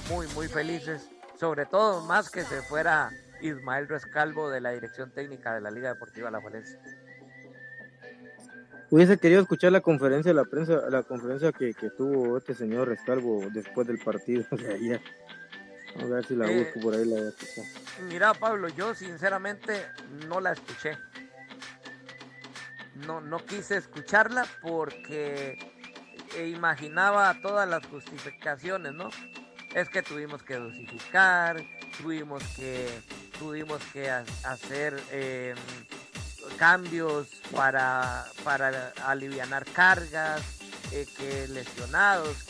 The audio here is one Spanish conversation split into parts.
muy, muy felices, sobre todo más que se fuera Ismael Rescalvo de la dirección técnica de la Liga Deportiva Alajuelense. Hubiese querido escuchar la conferencia de la prensa, la conferencia que tuvo este señor Rescalvo después del partido de ayer. A ver si la busco por ahí, la voy a escuchar. Mira, Pablo, yo sinceramente no la escuché. No quise escucharla porque imaginaba todas las justificaciones, ¿no? Es que tuvimos que dosificar, tuvimos que hacer cambios para alivianar cargas, que lesionados,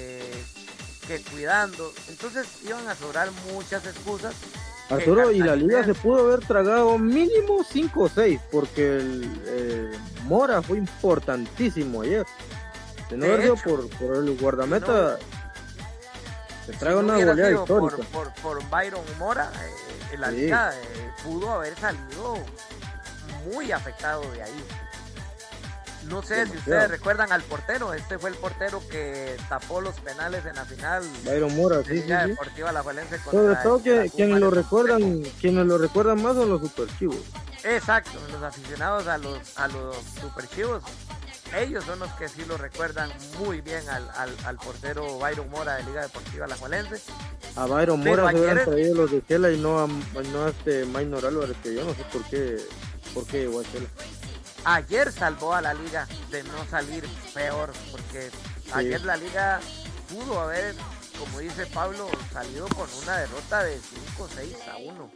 que cuidando. Entonces iban a sobrar muchas excusas. Arturo, y la liga se pudo haber tragado mínimo 5 o 6, porque el Mora fue importantísimo ayer. De no haber sido por el guardameta, se traga una goleada histórica. Por Byron Mora, la liga pudo haber salido muy afectado de ahí. No sé si ustedes recuerdan al portero. Este fue el portero que tapó los penales en la final. Byron Mora, de Liga Deportiva Alajuelense. Sobre todo quienes lo recuerdan más son los superchivos. Exacto, los aficionados a los superchivos. Ellos son los que sí lo recuerdan muy bien al portero Byron Mora de Liga Deportiva Alajuelense. A Byron Mora se hubieran traído los de Chela y no a Maynor Álvarez, que yo no sé por qué llegó a Chela. Ayer salvó a la liga de no salir peor, porque ayer la liga pudo haber, como dice Pablo, salido con una derrota de 5-6-1.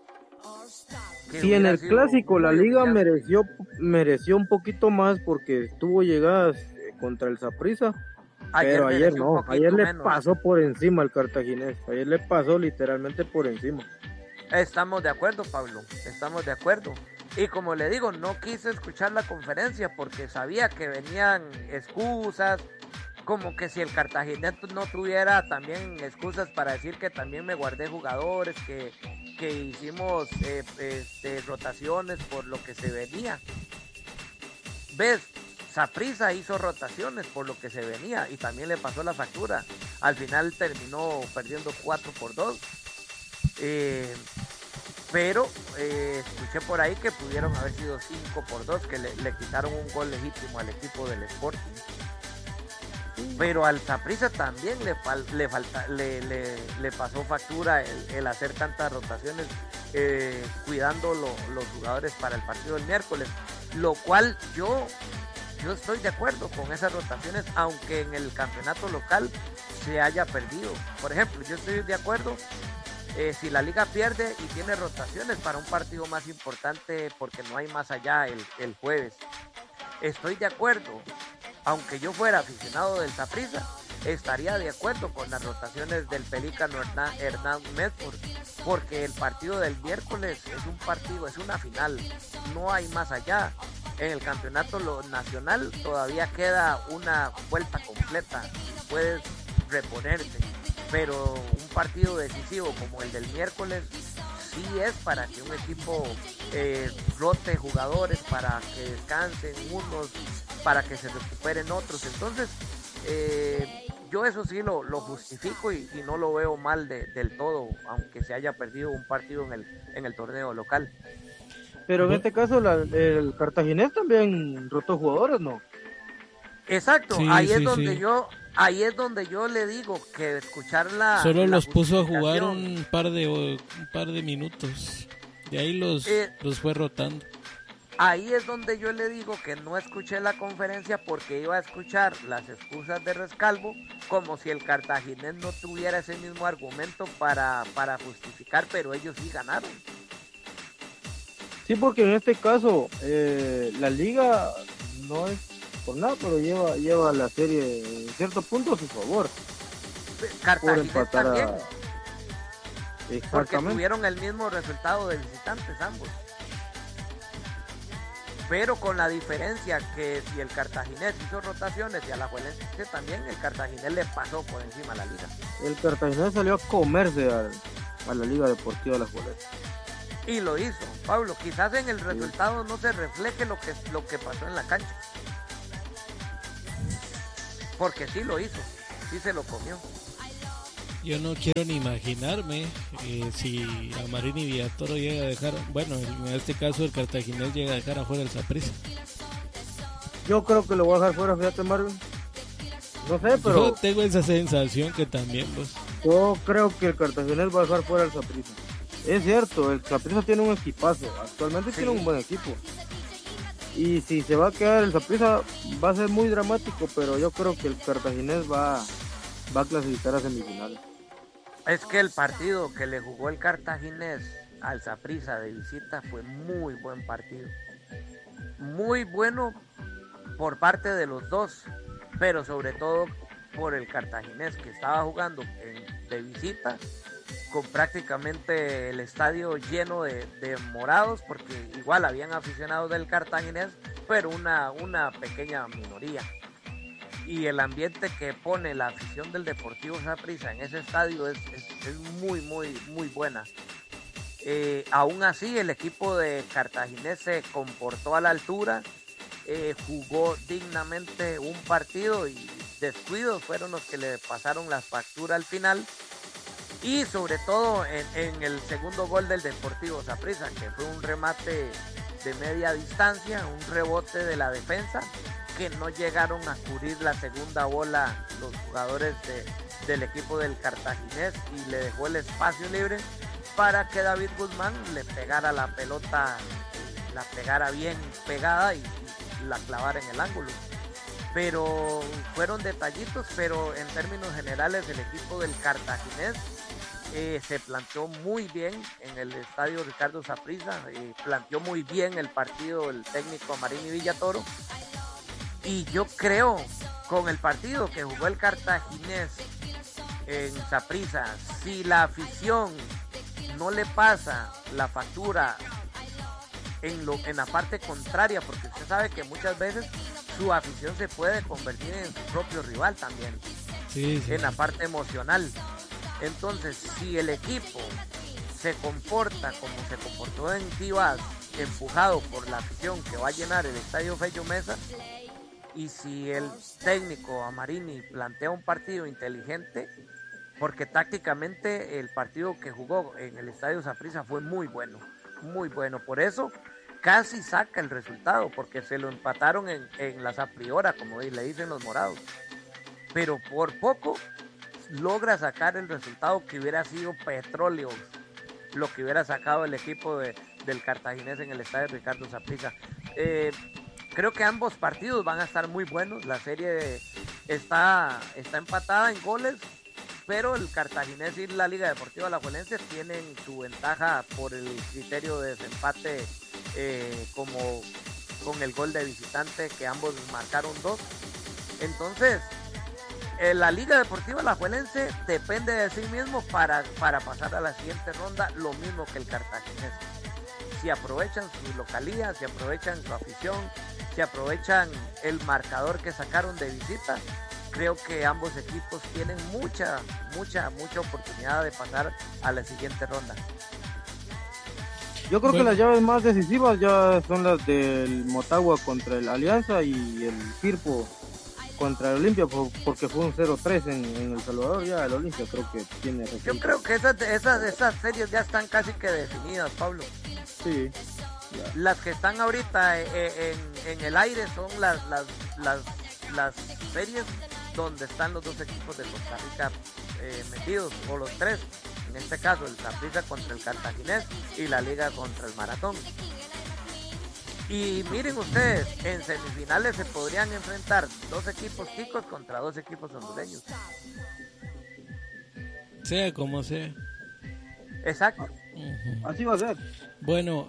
Sí, en el clásico la liga mereció un poquito más porque tuvo llegadas contra el Saprissa, pero ayer no, ayer le pasó por encima al cartaginés, ayer le pasó literalmente por encima. Estamos de acuerdo, Pablo, estamos de acuerdo. Y como le digo, no quise escuchar la conferencia porque sabía que venían excusas, como que si el Cartaginés no tuviera también excusas para decir que también me guardé jugadores, que hicimos rotaciones por lo que se venía. ¿Ves? Saprissa hizo rotaciones por lo que se venía y también le pasó la factura. Al final terminó perdiendo 4-2. Pero escuché por ahí que pudieron haber sido 5-2, que le quitaron un gol legítimo al equipo del Sporting. Pero al Saprissa también le pasó factura el hacer tantas rotaciones, cuidando los jugadores para el partido del miércoles. Lo cual yo estoy de acuerdo con esas rotaciones, aunque en el campeonato local se haya perdido. Por ejemplo, yo estoy de acuerdo si la liga pierde y tiene rotaciones para un partido más importante porque no hay más allá el jueves. Estoy de acuerdo, aunque yo fuera aficionado del Saprissa, estaría de acuerdo con las rotaciones del Pelícano Hernán Medford, porque el partido del miércoles es un partido, es una final, no hay más allá. En el campeonato nacional todavía queda una vuelta completa, puedes reponerse, pero un partido decisivo como el del miércoles sí es para que un equipo rote jugadores, para que descansen unos, para que se recuperen otros. Entonces yo eso sí lo justifico y no lo veo mal del todo, aunque se haya perdido un partido en el torneo local. Pero en este caso el Cartaginés también rotó jugadores, ¿no? Exacto, sí, ahí es donde yo le digo que escuchar solo los puso a jugar un par de minutos, de ahí los fue rotando. Ahí es donde yo le digo que no escuché la conferencia porque iba a escuchar las excusas de Rescalvo, como si el Cartaginés no tuviera ese mismo argumento para justificar, pero ellos sí ganaron. Sí, porque en este caso la liga no es por nada, pero lleva la serie en cierto punto a su favor. Cartaginés también. Porque tuvieron el mismo resultado de visitantes ambos. Pero con la diferencia que si el Cartaginés hizo rotaciones y a la Alajuelense también, el Cartaginés le pasó por encima a la liga. El Cartaginés salió a comerse a la Liga Deportiva Alajuelense. Y lo hizo, Pablo. Quizás en el resultado no se refleje lo que pasó en la cancha. Porque sí lo hizo, sí se lo comió. Yo no quiero ni imaginarme si Amarini Villatoro llega a dejar, bueno, en este caso el cartaginés llega a dejar afuera el Saprissa. Yo creo que lo voy a dejar fuera, fíjate, Marvin. No sé, pero... Yo tengo esa sensación que también, pues. Yo creo que el cartaginés va a dejar fuera el Saprissa. Es cierto, el Saprissa tiene un equipazo, actualmente tiene un buen equipo. Y si se va a quedar el Saprissa va a ser muy dramático, pero yo creo que el cartaginés va a clasificar a semifinales. Es que el partido que le jugó el cartaginés al Saprissa de visita fue muy buen partido. Muy bueno por parte de los dos, pero sobre todo por el cartaginés, que estaba jugando de visita con prácticamente el estadio lleno de morados, porque igual habían aficionados del cartaginés, pero una pequeña minoría. Y el ambiente que pone la afición del Deportivo Saprissa en ese estadio es muy, muy, muy buena. Aún así, el equipo de cartaginés se comportó a la altura, jugó dignamente un partido y descuidos fueron los que le pasaron la factura al final. Y sobre todo en el segundo gol del Deportivo Saprissa, que fue un remate de media distancia, un rebote de la defensa, que no llegaron a cubrir la segunda bola los jugadores del equipo del cartaginés, y le dejó el espacio libre para que David Guzmán le pegara la pelota, la pegara bien pegada y la clavara en el ángulo. Pero fueron detallitos, pero en términos generales el equipo del cartaginés se planteó muy bien en el estadio Ricardo Saprissa, planteó muy bien el partido el técnico Amarini Villatoro. Y yo creo, con el partido que jugó el cartaginés en Saprissa, si la afición no le pasa la factura en la parte contraria, porque usted sabe que muchas veces su afición se puede convertir en su propio rival también, en la parte emocional. Entonces, si el equipo se comporta como se comportó en Tibás, empujado por la afición que va a llenar el estadio Fello Mesa, y si el técnico Amarini plantea un partido inteligente, porque tácticamente el partido que jugó en el estadio Saprissa fue muy bueno, por eso casi saca el resultado, porque se lo empataron en la Sapriora, como le dicen los morados, pero por poco logra sacar el resultado que hubiera sido petróleo, lo que hubiera sacado el equipo del cartaginés en el estadio Ricardo Saprissa. Creo que ambos partidos van a estar muy buenos. La serie está empatada en goles, pero el cartaginés y la Liga Deportiva Alajuelense tienen su ventaja por el criterio de desempate, como con el gol de visitante, que ambos marcaron 2. Entonces, la Liga Deportiva Alajuelense depende de sí mismo para pasar a la siguiente ronda, lo mismo que el cartaginés. Si aprovechan su localía, si aprovechan su afición, si aprovechan el marcador que sacaron de visita, creo que ambos equipos tienen mucha oportunidad de pasar a la siguiente ronda. Yo creo que las llaves más decisivas ya son las del Motagua contra el Alianza y el Firpo contra el Olimpia, porque fue un 0-3 en El Salvador. Ya el Olimpia creo que tiene resultados. Yo creo que esas series ya están casi que definidas, Pablo. Sí. Las que están ahorita en el aire son las series donde están los dos equipos de Costa Rica metidos, o los tres, en este caso el Saprissa contra el cartaginés y la Liga contra el Maratón. Y miren ustedes, en semifinales se podrían enfrentar dos equipos ticos contra dos equipos hondureños. Sea como sea. Exacto. Así va a ser. Bueno,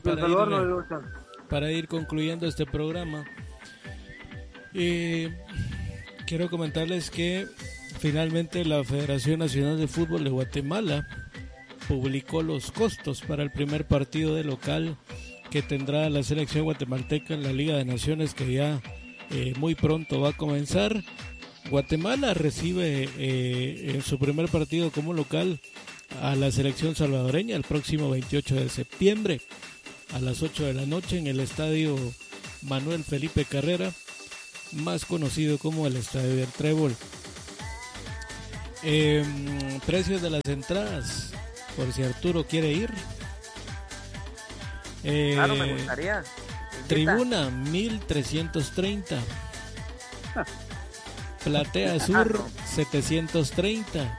para ir concluyendo este programa, quiero comentarles que finalmente la Federación Nacional de Fútbol de Guatemala publicó los costos para el primer partido de local que tendrá la selección guatemalteca en la Liga de Naciones, que ya muy pronto va a comenzar. Guatemala recibe en su primer partido como local a la selección salvadoreña el próximo 28 de septiembre a las 8 de la noche en el estadio Manuel Felipe Carrera, más conocido como el Estadio del Trébol. Precios de las entradas, por si Arturo quiere ir. Claro, me gustaría. Tribuna 1330. Platea Sur 730.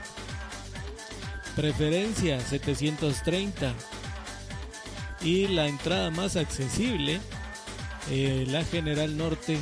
Preferencia 730. Y la entrada más accesible, la General Norte,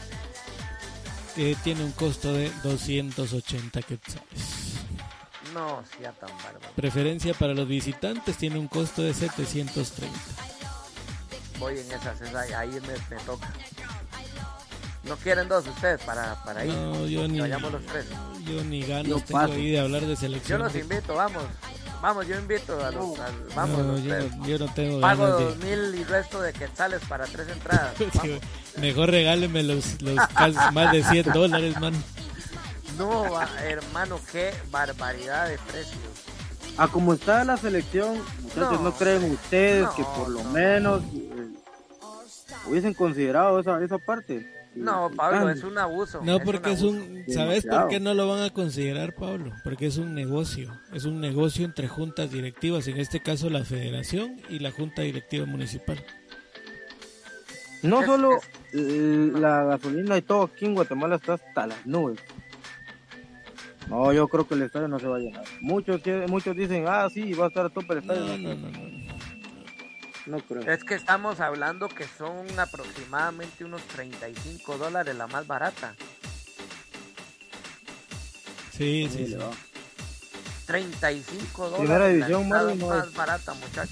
tiene un costo de 280 quetzales. No sea tan bárbaro. Preferencia para los visitantes tiene un costo de 730. Voy en esas, ahí me toca. ¿No quieren dos ustedes para ir? No, yo ni, vayamos los tres. Yo ni ganas tengo ahí de hablar de selección. Yo los invito, vamos, yo invito a los, vamos. No, yo no tengo pago ganas 2,000 y resto de quetzales para 3 entradas. Mejor regálenme los más de $100, man. No, hermano, qué barbaridad de precios. Como está la selección, muchachos, ¿no creen ustedes que por lo menos hubiesen considerado esa parte? No, Pablo, es un abuso. No, porque ¿sabes por qué no lo van a considerar, Pablo? Porque es un negocio entre juntas directivas, en este caso la federación y la junta directiva municipal. No solo la gasolina y todo aquí en Guatemala está hasta las nubes. No, yo creo que el estadio no se va a llenar. Muchos dicen, sí, va a estar a tope el estadio. No creo. Es que estamos hablando que son aproximadamente unos $35 la más barata. Sí. $35. Primera división, la más barata, muchachos.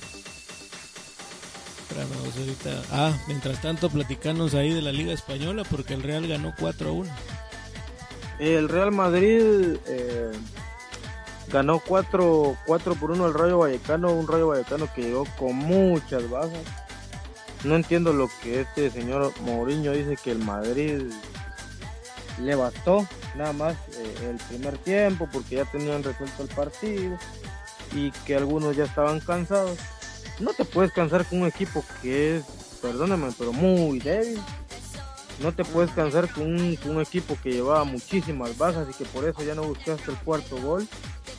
Vamos ahorita. Mientras tanto, platicanos ahí de la Liga Española, porque el Real ganó 4-1. El Real Madrid ganó 4-1 al Rayo Vallecano, un Rayo Vallecano que llegó con muchas bajas. No entiendo lo que este señor Mourinho dice, que el Madrid le bastó nada más el primer tiempo porque ya tenían resuelto el partido y que algunos ya estaban cansados. No te puedes cansar con un equipo que es, perdóname, pero muy débil. No te puedes cansar con un equipo que llevaba muchísimas bajas y que por eso ya no buscaste el cuarto gol.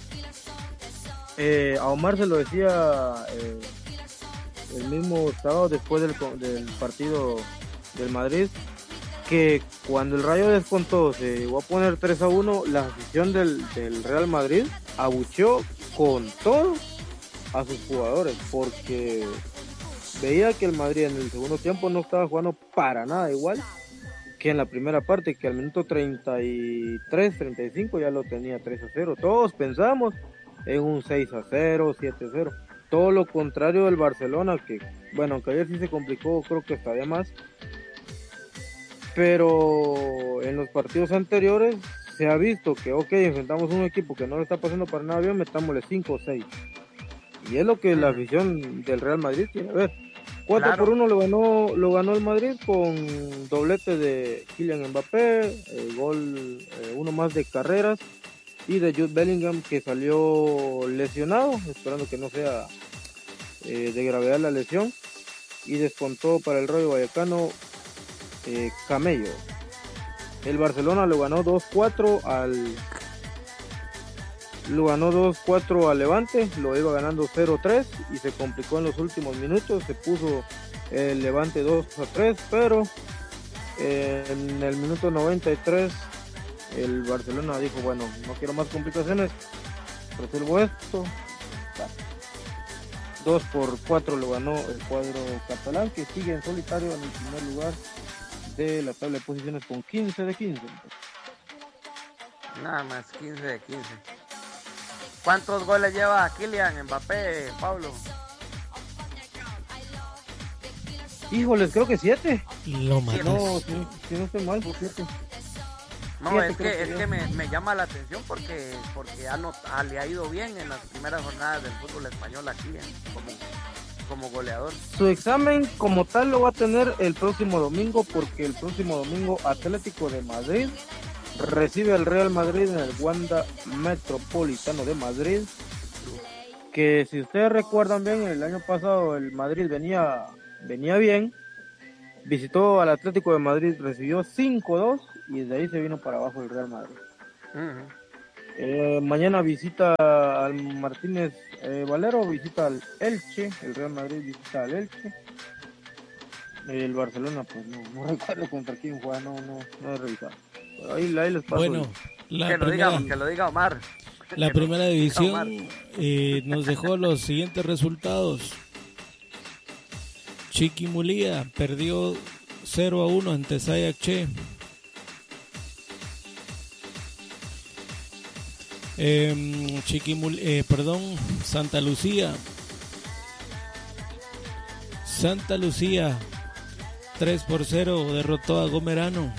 A Omar se lo decía el mismo sábado después del partido del Madrid, que cuando el Rayo descontó, se llegó a poner 3-1, la afición del Real Madrid abucheó con todo a sus jugadores, porque veía que el Madrid en el segundo tiempo no estaba jugando para nada igual que en la primera parte, que al minuto 33, 35 ya lo tenía 3-0. Todos pensamos en un 6-0, 7-0. Todo lo contrario del Barcelona, que bueno, aunque ayer sí se complicó, creo que estaría más. Pero en los partidos anteriores se ha visto que, enfrentamos un equipo que no le está pasando para nada bien, metámosle 5 o 6. Y es lo que la afición del Real Madrid quiere ver. 4-1 lo ganó el Madrid con doblete de Kylian Mbappé, gol, uno más de Carreras, y de Jude Bellingham, que salió lesionado, esperando que no sea de gravedad la lesión, y descontó para el Rayo Vallecano Camello. El Barcelona lo ganó 2-4 al Levante, lo iba ganando 0-3 y se complicó en los últimos minutos, se puso el Levante 2-3, pero en el minuto 93 el Barcelona dijo, bueno, no quiero más complicaciones, resuelvo esto. 2-4 lo ganó el cuadro catalán, que sigue en solitario en el primer lugar de la tabla de posiciones con 15 de 15. Nada más 15 de 15. ¿Cuántos goles lleva Kylian Mbappé, Pablo? Híjoles, creo que 7. Lo matas. No, si no estoy mal, 7. No, es que me llama la atención porque le ha ido bien en las primeras jornadas del fútbol español aquí como goleador. Su examen como tal lo va a tener el próximo domingo, porque el próximo domingo Atlético de Madrid recibe al Real Madrid en el Wanda Metropolitano de Madrid, que si ustedes recuerdan bien, el año pasado el Madrid venía bien, visitó al Atlético de Madrid, recibió 5-2 y desde ahí se vino para abajo el Real Madrid. Mañana visita al Martínez Valero, visita al Elche, el Real Madrid visita al Elche. El Barcelona, pues no recuerdo contra quién juega, no he revisado. Ahí les paso. Bueno, que lo diga Omar. La primera división nos dejó los siguientes resultados. Chiquimulía perdió 0-1 ante Sayac-Che. Santa Lucía 3-0 derrotó a Gomerano.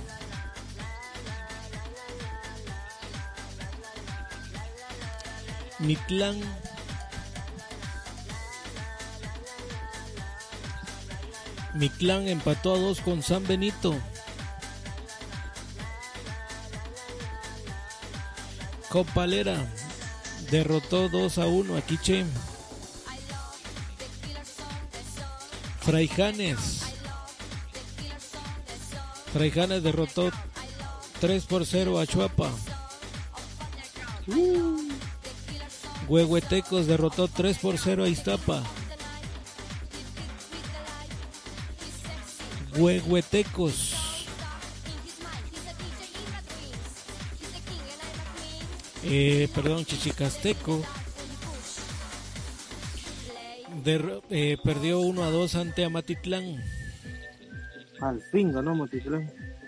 Mictlán empató a 2 con San Benito. Copalera derrotó 2-1 a Quiché. Fraijanes derrotó 3-0 a Chuapa. Huehuetecos derrotó 3-0 a Iztapa. Chichicasteco perdió 1-2 ante Amatitlán. Al fin ganó Amatitlán.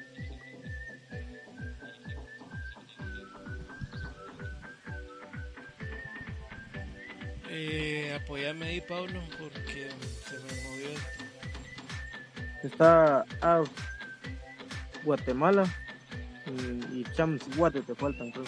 Apóyame ahí, Pablo, porque se me movió esto. Está Guatemala y Chams Guate te faltan, creo.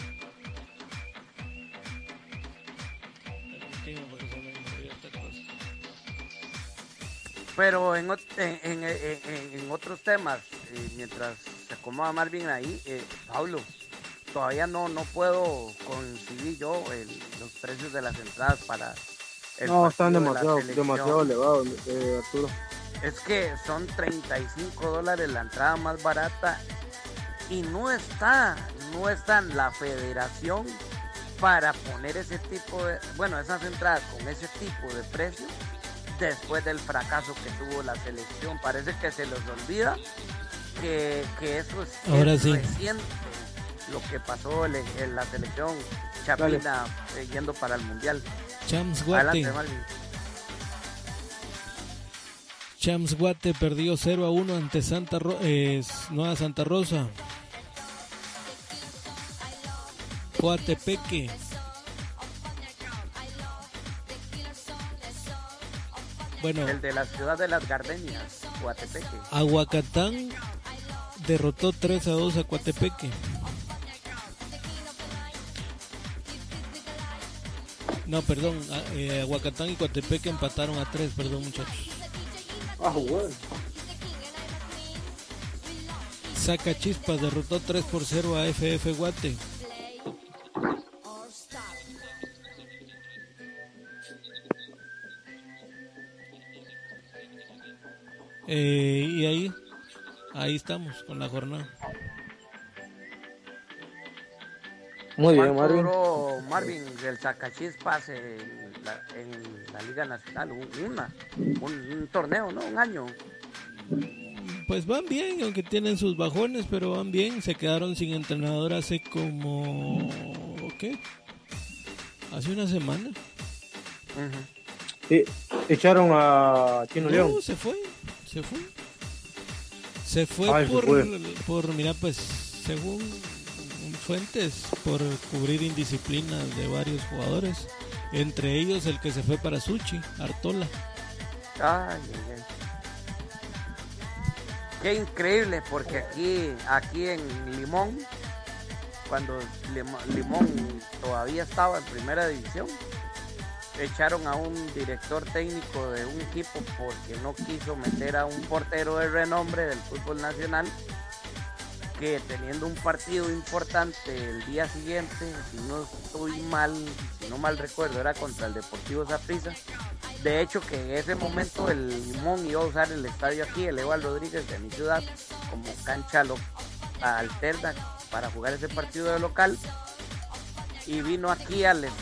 Pero en otros temas, mientras se acomoda Marvin ahí, Pablo, todavía no puedo coincidir yo los precios de las entradas para el no, están demasiado elevados, Arturo. Es que son $35 la entrada más barata y no está en la federación para poner ese tipo de, esas entradas con ese tipo de precios después del fracaso que tuvo la selección. Parece que se les olvida que eso es reciente, lo que pasó en la selección chapina yendo para el mundial. Chams Guate perdió 0-1 ante Nueva Santa Rosa. Coatepeque el de la ciudad de las Gardenias, Coatepeque. Aguacatán derrotó 3-2 a Coatepeque. No, perdón, Aguacatán y Coatepeque empataron a 3, perdón, muchachos. Bueno. Sacachispas derrotó 3-0 a FF Guate. Y ahí estamos con la jornada. Muy bien, Marvin, el Sacachispas en la Liga Nacional, un torneo, ¿no? Un año. Pues van bien, aunque tienen sus bajones, pero van bien. Se quedaron sin entrenador hace como... ¿qué? Hace una semana. Sí, echaron a Chino León. Se fue por mira, pues según fuentes, por cubrir indisciplinas de varios jugadores, entre ellos el que se fue para Suchi, Artola. Ay. Qué increíble, porque aquí en Limón, cuando Limón todavía estaba en primera división, echaron a un director técnico de un equipo porque no quiso meter a un portero de renombre del fútbol nacional, que teniendo un partido importante el día siguiente, si no mal recuerdo, era contra el Deportivo Saprissa. De hecho, que en ese momento el Limón iba a usar el estadio aquí, el Eval Rodríguez de mi ciudad, como cancha alterna para jugar ese partido de local. y vino aquí al